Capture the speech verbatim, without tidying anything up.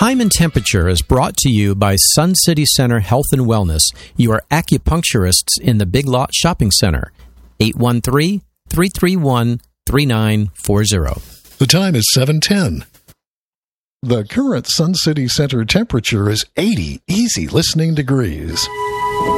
Time and Temperature is brought to you by Sun City Center Health and Wellness, your acupuncturists in the Big Lot Shopping Center. eight one three, three three one, three nine four zero. The time is seven ten. The current Sun City Center temperature is eighty easy listening degrees.